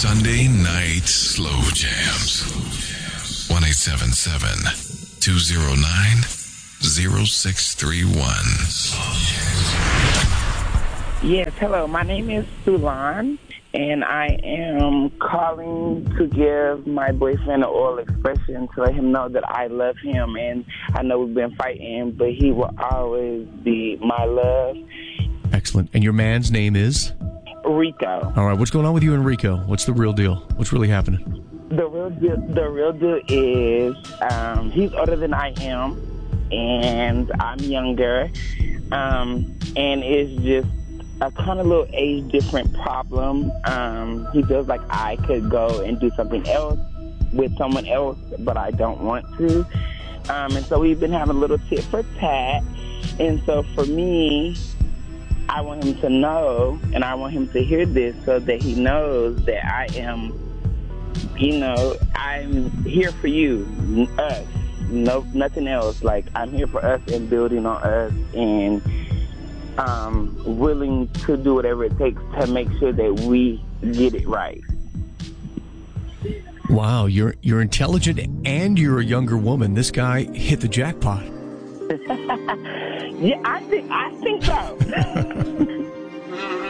Sunday night slow jams. 1-877-209-0631. Yes, hello. My name is Sulan, and I am calling to give my boyfriend an oral expression to let him know that I love him, and I know we've been fighting, but he will always be my love. Excellent. And your man's name is? Rico. All right. What's going on with you and Rico? What's the real deal? What's really happening? The real deal is he's older than I am, and I'm younger, and it's just a kind of little age different problem. He feels like I could go and do something else with someone else, but I don't want to. And so we've been having a little tit for tat. And so for me, I want him to know, and I want him to hear this so that he knows that I am, I'm here for you, us, no, nothing else. Like, I'm here for us and building on us, and willing to do whatever it takes to make sure that we get it right. Wow, you're intelligent and you're a younger woman. This guy hit the jackpot. Yeah, I think so.